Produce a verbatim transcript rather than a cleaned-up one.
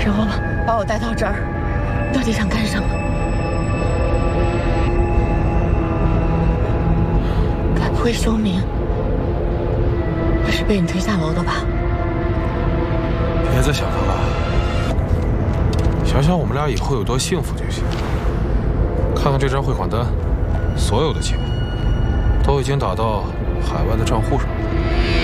说了，把我带到这儿，到底想干什么？该不会修明也是被你推下楼的吧？ 别再想他了，想想我们俩以后有多幸福就行。看看这张汇款单，所有的钱都已经打到海外的账户上。